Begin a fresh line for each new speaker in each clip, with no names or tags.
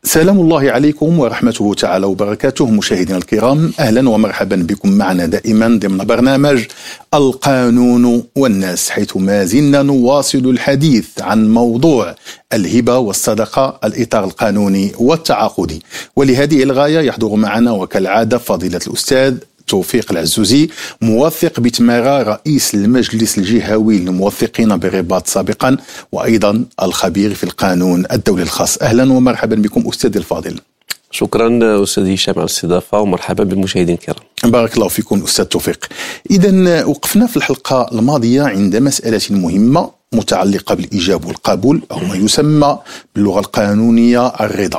سلام الله عليكم ورحمته تعالى وبركاته. مشاهدينا الكرام، أهلا ومرحبا بكم معنا دائما ضمن برنامج القانون والناس، حيث ما زلنا نواصل الحديث عن موضوع الهبة والصدقة، الإطار القانوني والتعاقدي. ولهذه الغاية يحضر معنا وكالعادة فضيلة الأستاذ توفيق العزوزي، موثق بتمارا، رئيس المجلس الجهوي للموثقين بالرباط سابقا، وأيضا الخبير في القانون الدولي الخاص. أهلا ومرحبا بكم أستاذ الفاضل.
شكرا أستاذ هشام على الاستضافة، ومرحبا بالمشاهدين الكرام.
بارك الله فيكم أستاذ توفيق. إذا وقفنا في الحلقة الماضية عند مسألة مهمة متعلقة بالإيجاب والقبول، أو ما يسمى باللغة القانونية الرضا.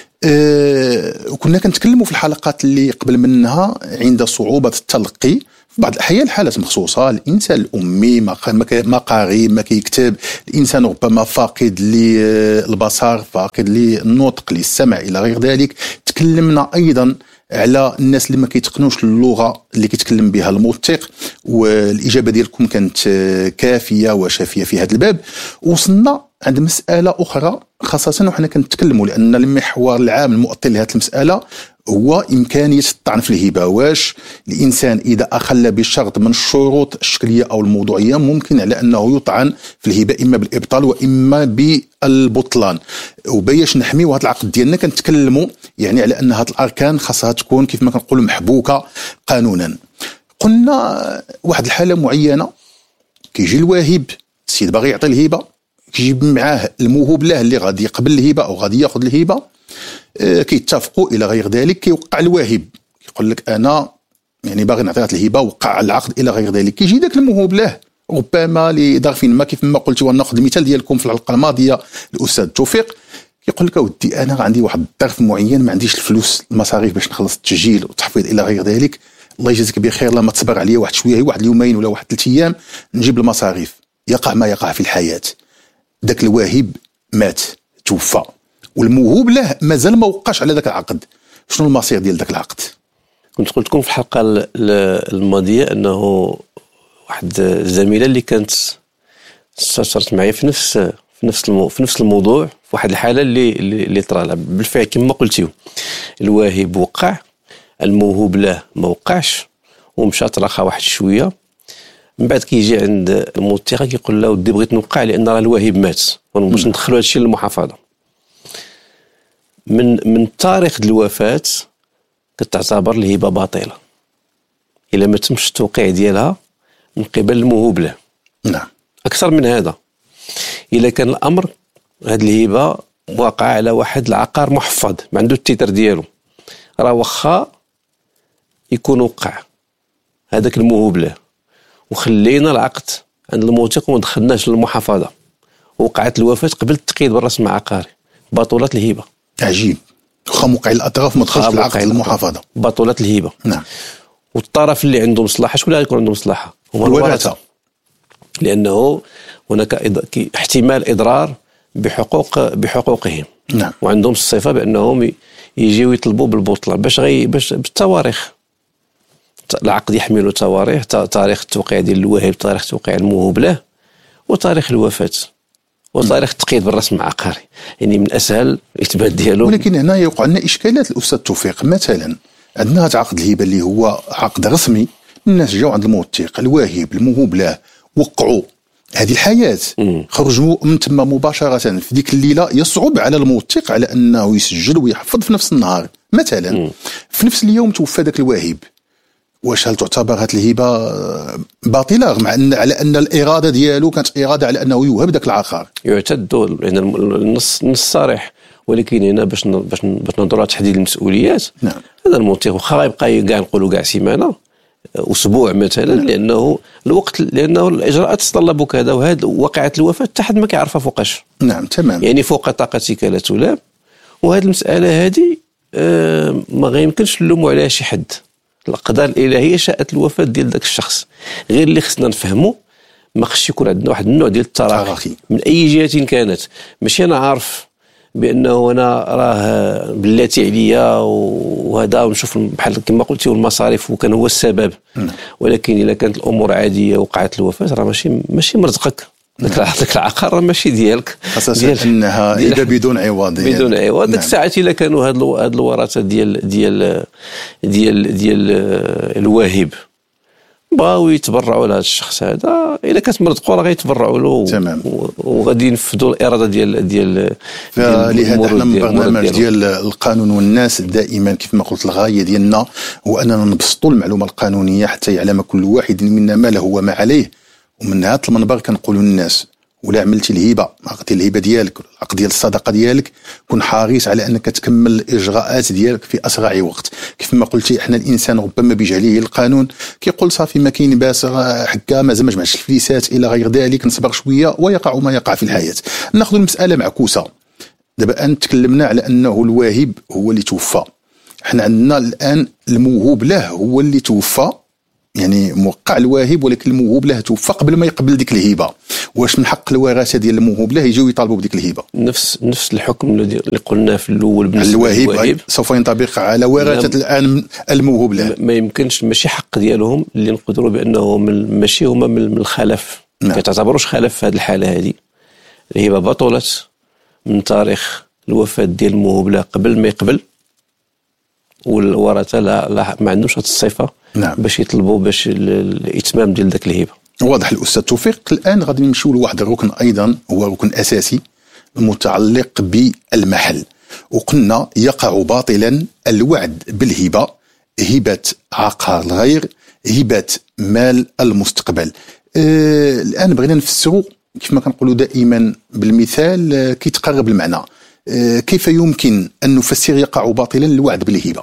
وكنا كنتكلموا في الحلقات اللي قبل منها عند صعوبة التلقي في بعض الأحيان، حالات مخصوصة، الإنسان الأمي ما قاري ما كيكتب، الإنسان ربما فاقد للبصر، فاقد للنطق، للسمع إلى غير ذلك. تكلمنا أيضا على الناس اللي ما كيتقنوش اللغة اللي كيتكلم بها الموثق، والإجابة ديالكم كانت كافية وشافية في هذا الباب. وصلنا عند مسألة أخرى خاصة وحنا كنتكلموا، لأن المحور العام المؤطر لهذه المسألة هو إمكانية الطعن في الهبة. واش الإنسان إذا أخل بشرط من الشروط الشكلية أو الموضوعية ممكن على أنه يطعن في الهبة إما بالإبطال وإما بالبطلان؟ وباش نحميو هذا العقد ديالنا كنتكلموا يعني على أن هذه الأركان خاصها تكون كيف ما كنقولوا محبوكة قانونا. قلنا واحد الحالة معينة، كيجي الواهب، السيد باغي يعطي الهبة، كيجيب معاه الموهوب له اللي غادي يقبل الهبة أو غادي ياخذ الهبة، كيتفقوا إلى غير ذلك. كيوقع الواهب يقول لك أنا يعني باغي نعطي هذه الهبة، وقع العقد إلى غير ذلك. كيجي ذاك الموهوب له ربما لظرف ما، كيف ما قلت، وناخذ المثال ديالكم في الحلقة الماضية الأستاذ توفيق، يقول لك أودي أنا عندي واحد الظرف معين، ما عنديش الفلوس المصاريف باش نخلص التسجيل والتحفيظ إلى غير ذلك. الله يجازيك بخير، لما تصبر عليا واحد شوية، واحد اليومين ولا واحد 3 أيام نجيب المصاريف. يقع ما يقع في الحياة، ذاك الواهب مات، توفى، والموهوب له مازال ما وقعش على ذاك العقد. شنو المصير ديال ذاك العقد؟
كنت قلت لكم في الحلقة الماضية أنه واحد الزميلة اللي كانت استشرت معي في نفس الموضوع، في واحد الحالة اللي طرا لها بالفعل كما قلتيو. الواهب وقع، الموهوب له ما وقعش، ومشى ترخى واحد شوية. من بعد كيجي عند الموثقة كيقول له ودي بغيت نوقع لأن راه الواهب مات، باش ندخلوا هادشي للمحافظة. من تاريخ الوفاة كتعتبر الهبة باطلة إلا ما تمش التوقيع ديالها من قبل الموهوب له.
نعم.
أكثر من هذا، إلا كان الأمر هاد الهبة واقع على واحد العقار محفظ ما عنده التيتر ديالو، راه واخا يكون وقع هذاك الموهوب له وخلينا العقد عند الموثق وما دخلناش للمحافظة، وقعت الوفاة قبل التقييد بالرسم العقاري، بطولة الهبة.
عجيب، واخا موقع الأطراف ما دخلش العقد المحافظة،
بطولة الهبة.
نعم.
والطرف اللي عنده مصلحة، شكون اللي غيكون عنده مصلحة؟ هما
الورثة،
لأنه هناك احتمال إضرار بحقوقهم.
نعم.
وعندهم الصفة بأنهم يجيو يطلبوا بالبطلان باش بالتواريخ. العقد يحمل تواريخ، تاريخ التوقيع ديال الواهب، تاريخ توقيع الموهوب له، وتاريخ الوفاة، وتاريخ التقييد بالرسم العقاري. يعني من أسهل الإثبات ديالو.
ولكن هنا يوقع لنا إشكالات الأستاذ توفيق. مثلا عندنا هذا عقد الهبة اللي هو عقد رسمي، الناس جاو عند الموثق، الواهب، الموهوب له، وقعوا هذه الحياة، خرجوا من تما مباشرة في ديك الليلة. يصعب على الموثق على أنه يسجل ويحفظ في نفس النهار. مثلا في نفس اليوم توفى ذاك الواهب، واش هل تعتبر هذه الهبة باطلة مع أن على أن الإرادة ديالو كانت إرادة على أنه يوهب ذاك العقار؟
يعتد لأن النص صريح، ولكن هنا باش نهضروا على تحديد المسؤوليات.
نعم.
هذا الموثق واخا يبقى كاع نقولوا كاع سيمانة، أسبوع مثلا، لأنه الوقت، لأنه الإجراءات تتطلب كذا، وهذا وقعة الوفاة حتى حد ما كيعرفها فوقاش.
نعم تمام.
يعني فوق طاقتك لا تلام. وهذه المسألة هذه ما غيمكنش نلوموا عليها شي حد. الأقدار الإلهية شاءت الوفاة ديال ذاك الشخص. غير اللي خصنا نفهمه، ما خصش يكون عندنا واحد النوع ديال التراخي من أي جهة كانت. ماشي أنا عارف بأنه أنا راه بلاتي عليا وهذا ونشوف بحال كما قلتي والمصاريف وكان هو السبب. ولكن إذا كانت الأمور عادية وقعت الوفاة راه ماشي مرزقك. ذاك العقار ماشي ديالك،
خاصة انها اذا بدون عوض
بدون عوض. ديك الساعات الا كانوا هاد الورثه ديال الواهب بغاو يتبرعوا لهذا الشخص هذا، الا كانت مرتقوا راه غيتبرعوا له.
تمام.
وغادي ينفذوا الاراده ديال
فلهذا احنا من برنامج ديال القانون والناس دائما كيف ما قلت الغايه ديالنا هو اننا نبسطوا المعلومه القانونيه حتى يعلم كل واحد منا ما له وما عليه. ومن هذا المنبر كنقولوا للناس ولا عملتي الهبه، عقدتي الهبه ديالك، العقد ديال الصدقه ديالك، كن حريص على انك تكمل الاجراءات ديالك في اسرع وقت. كيف ما قلتي احنا الانسان ربما بجهله القانون كيقول صافي ما كاين باس، حكا مازال ما جمعش الفليسات الى غير ذلك، نصبر شويه ويقع ما يقع في الحياه. ناخذ المساله معكوسه. دابا أن تكلمنا على انه الواهب هو اللي توفى، احنا عندنا الان الموهوب له هو اللي توفى، يعني موقع الواهب ولكن الموهوب له توفى قبل ما يقبل ديك الهبه. واش من حق الورثه ديال الموهوب له يجيو يطالبوا بديك الهبه؟
نفس الحكم اللي قلناه في الاول بالنسبه
للواهب سوف ينطبق على ورثه الان الموهوب له.
ما يمكنش، ماشي حق ديالهم اللي نقدروا بانه ماشي هما من الخلف.
نعم.
كتعتبروش خلف في هذه الحاله هذه. الهبه بطلت من تاريخ الوفاه ديال الموهوب له قبل ما يقبل، والورثه لا ما عندهمش هذه الصفه.
نعم.
باش يطلبوا باش الاتمام ديال ذاك الهبه.
واضح الاستاذ توفيق. الان غادي نمشيو لواحد الركن ايضا هو ركن اساسي متعلق بالمحل. وقلنا يقع باطلا الوعد بالهبه، هبه عقار الغير، هبه مال المستقبل. الان بغينا نفسروا كيف ما كنقولوا دائما بالمثال كيتقرب المعنى. كيف يمكن ان نفسر يقع باطلا الوعد بالهبه؟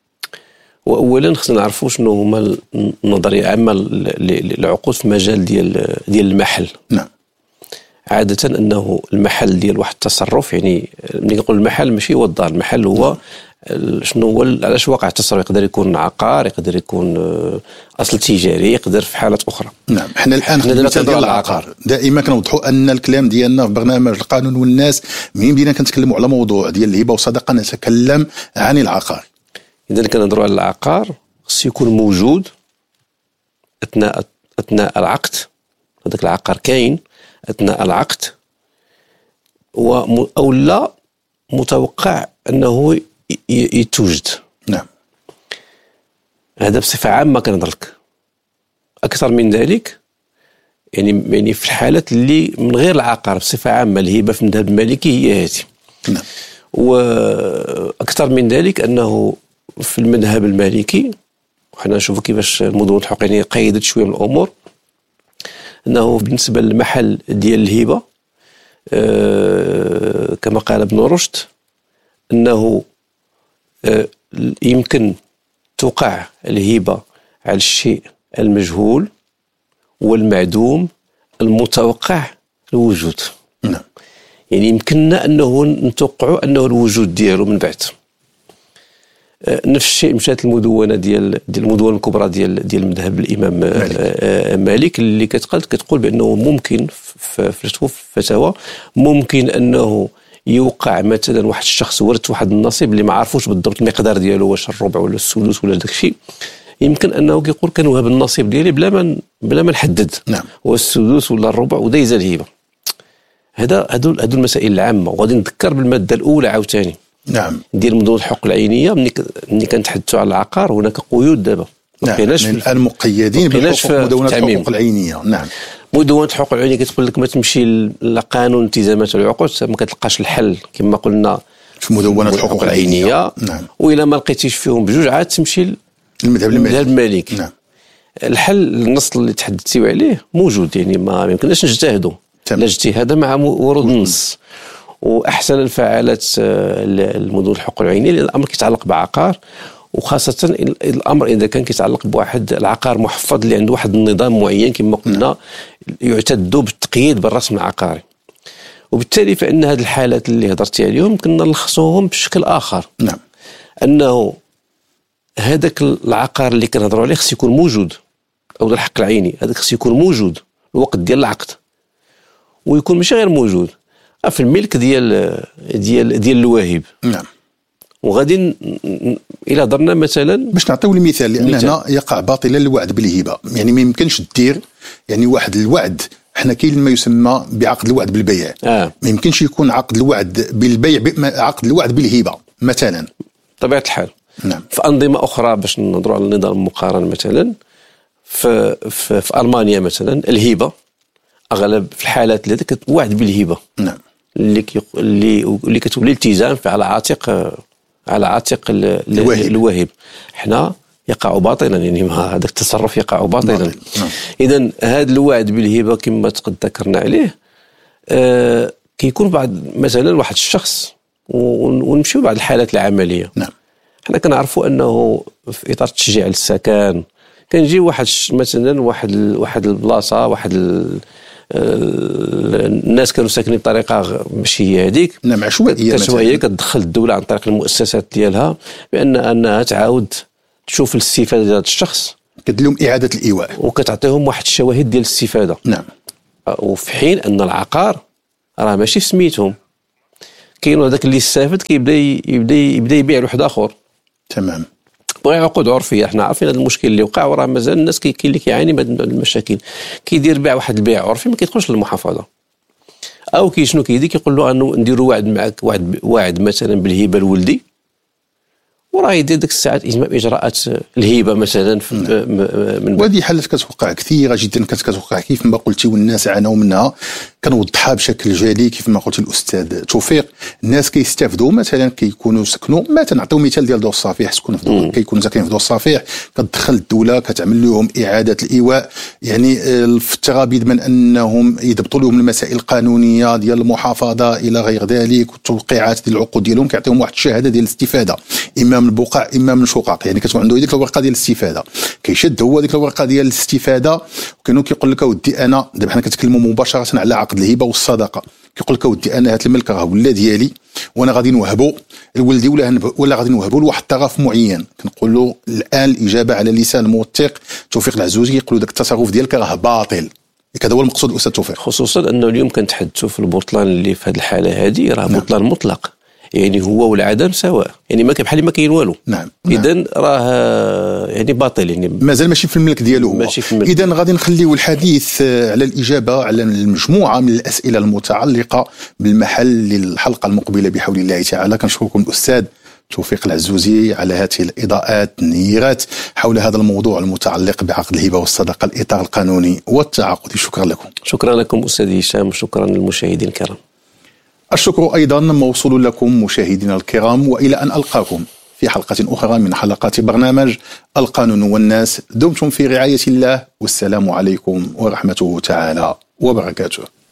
واولا خصنا نعرفوا شنو هما النظريه العامه للعقود في مجال ديال المحل.
نعم.
عاده انه المحل ديال واحد التصرف، يعني ملي نقول المحل ماشي هو الدار، المحل هو شنو هو علاش واقع التصرف. يقدر يكون عقار، يقدر يكون اصل تجاري، يقدر في حالات اخرى.
نعم. احنا الان نتكلم على العقار. دائما كنوضحوا ان الكلام ديالنا في برنامج القانون والناس منين بدينا كنتكلموا على موضوع ديال الهبه والصدقه نتكلم عن العقار. إذا
كنهضروا على العقار خص يكون موجود أثناء العقد. هذاك العقار كاين أثناء العقد، أو لا متوقع أنه يتوجد.
نعم.
هذا بصفة عامة كنهضرلك. أكثر من ذلك يعني في الحالات اللي من غير العقار بصفة عامة، الهبة في المذهب المالكي هي هذه.
نعم.
وأكثر من ذلك أنه في المذهب المالكي، وحنا نشوفوا كيفاش المدونة الحقوقية قيدت شويه من الامور، انه بالنسبه للمحل ديال الهبه كما قال ابن رشد انه يمكن توقع الهبه على الشيء المجهول والمعدوم المتوقع الوجود.
نعم.
يعني يمكننا انه نتوقعوا انه الوجود ديالو من بعد. نفس الشيء مشات المدونه ديال المدونه الكبرى ديال المذهب الامام مالك اللي كتقول بانه ممكن في الفتاوى ممكن انه يوقع مثلا واحد الشخص ورث واحد النصيب اللي ما عرفوش بالضبط المقدار ديالو، واش الربع ولا السدس ولا داك الشيء، يمكن انه كيقول كنوهب النصيب ديالي بلا ما نحدد.
نعم.
والسدس ولا الربع ودايز الهبه. هادو المسائل العامه. وغادي نذكر بالماده الاولى عاوتاني.
نعم.
ديال مدونة الحقوق العينيه. ملي كنتحدثوا على العقار هناك قيود دابا.
نعم. الان مقيدين بمدونة الحقوق العينيه. نعم.
مدونة الحقوق العينيه كتقول لك ما تمشي لقانون التزامات العقود ما كتلقاش الحل كما قلنا
في مدونة الحقوق العينيه.
نعم. والا ما لقيتيش فيهم بجوج عاد تمشي
للمذهب
المالكي.
نعم.
الحل النص اللي تحدثتي عليه موجود، يعني ما يمكنناش نجتهدوا. لا اجتهاد مع ورود النص. واحسن الفعالات المدن الحقوق العينيه لان الامر كيتعلق بعقار، وخاصه الامر اذا كان كيتعلق بواحد العقار محفظ اللي عنده واحد النظام معين كما قلنا يعتد بالتقييد بالرسم العقاري. وبالتالي فان هذه الحالات اللي هضرتي عليهم كنا نلخصوهم بشكل اخر.
نعم.
انه هذاك العقار اللي كنهضروا عليه خص يكون موجود، او الحق العيني هذاك خص يكون موجود الوقت ديال العقد، ويكون ماشي غير موجود في الملك ديال الواهب.
نعم.
وغادي الى درنا مثلا
باش نعطيو المثال، لان هنا يقع باطلا الوعد بالهبه. يعني ما يمكنش دير يعني واحد الوعد احنا كاين ما يسمى بعقد الوعد بالبيع. ما يمكنش يكون عقد الوعد بالبيع عقد الوعد بالهبه مثلا.
طبيعه الحال.
نعم.
في انظمه اخرى باش نهضروا على النظام المقارن مثلا في المانيا مثلا الهبه اغلب في الحالات اللي كتوعد بالهبه.
نعم.
اللي كتولي التزام على عاتق الواهب. حنا يقع باطلا، يعني هذاك التصرف يقع باطلا. اذا هذا الوعد بالهبه كما ذكرنا عليه كيكون بعد مثلا واحد الشخص ونمشيو بعض الحالات العمليه.
نعم.
حنا كنعرفوا انه في اطار التشجيع للسكن كنجي مثلا واحد البلاصه الناس كانوا ساكنين بطريقه ماشي هي هذيك.
نعم.
عشوائيه كتدخل الدوله عن طريق المؤسسات ديالها انها تعاود تشوف الاستفاده ديال هذا الشخص،
كدير لهم اعاده الايواء
وكتعطيهم واحد الشواهد ديال الاستفاده.
نعم.
وفي حين ان العقار راه ماشي في سميتهم، كاين هذاك اللي استافد يبدا يبيع لواحد اخر.
تمام.
بغي عقود عرفيه. احنا عارفين هذا المشكل اللي وقع، وراه مازال الناس كاين اللي كيعاني من هذه المشاكل. كيدير بيع واحد البيع عرفي ما كيدخلش للمحافظه، او شنو كيدير كيقول له انه نديروا وعد معك واعد مثلا بالهبه لولدي، وراه يدير ديك الساعات اجراءات الهبه مثلا من
وهذه حالات كتوقع كثيره جدا، كتوقع كيف ما قلتي والناس عانوا منها. كنوضحها بشكل جلي كيف ما قلت الاستاذ توفيق. الناس كيستافدوا مثلا كيكونوا سكنوا مثلا، نعطيو مثال ديال دور الصفيح، كيكونوا ساكنين في دور الصفيح، كتدخل الدوله كتعمل لهم اعاده الايواء، يعني في التغابيد من انهم يضبطوا لهم المسائل القانونيه ديال المحافظه الى غير ذلك، والتوقيعات ديال العقود ديالهم كيعطيهم واحد الشهاده ديال الاستفاده، اما من البقع اما من الشقق. يعني كتكون عنده ديك الورقه ديال الاستفاده، كيشد هو ديك الورقه ديال الاستفاده، وكانوا كيقول لك اودي انا دابا حنا كنتكلموا مباشره على عقد الهبه والصدقه، كيقول لك اودي انا هذا الملك راه ولا ديالي، وانا غادي نوهبو لولدي ولا غادي نوهبو لواحد الطرف معين. كنقول له الان الاجابه على لسان الموثق توفيق العزوزي، يقول داك التصرف ديالك راه باطل. هذا هو المقصود الاستاذ توفيق،
خصوصا انه اليوم كنتحدثوا في البطلان اللي في هذه الحاله هذه راه بطلان مطلق، يعني هو والعدم سواء، يعني ما بحال ما كاين والو.
نعم.
اذا راه يعني باطل، يعني
مازال ماشي في الملك ديالو هو. اذا غادي نخليو الحديث على الاجابه على المجموعه من الاسئله المتعلقه بالمحل للحلقه المقبله بحول الله تعالى. كنشكركم الاستاذ توفيق العزوزي على هذه الاضاءات النيرات حول هذا الموضوع المتعلق بعقد الهبه والصدقه، الاطار القانوني والتعاقدي. شكرا لكم.
شكرا لكم استاذ هشام، وشكرا للمشاهدين الكرام.
الشكر أيضا موصول لكم مشاهدينا الكرام، وإلى أن ألقاكم في حلقة أخرى من حلقات برنامج القانون والناس. دمتم في رعاية الله، والسلام عليكم ورحمته تعالى وبركاته.